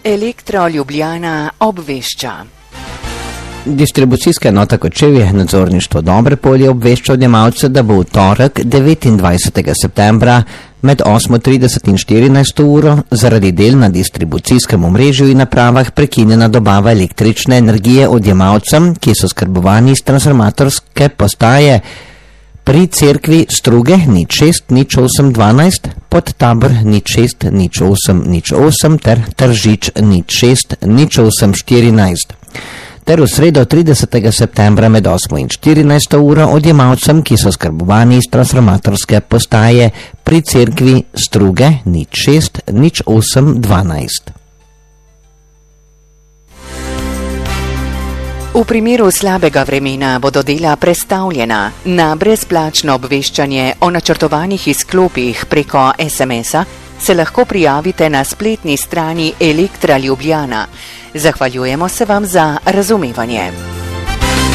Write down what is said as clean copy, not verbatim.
Elektro Ljubljana obvešča. Distribucijska enota Kočevje, nadzorništvo Dobre Polje obvešča odjemalce, da bo v torek 29. septembra med 8.30 in 14. uro zaradi del na distribucijskem omrežju in napravah prekinjena dobava električne energije odjemalcem, ki so skrbovani iz transformatorske postaje pri cerkvi Struge 060812, Podtabor 060808 ter Tržič 060814. Ter v sredo 30. septembra med 8. in 14. uro odjemalcem, ki so skrbovani iz transformatorske postaje pri cerkvi Struge 060812. V primeru slabega vremena bodo dela prestavljena. Na brezplačno obveščanje o načrtovanih izklopih preko SMS-a se lahko prijavite na spletni strani Elektra Ljubljana. Zahvaljujemo se vam za razumevanje.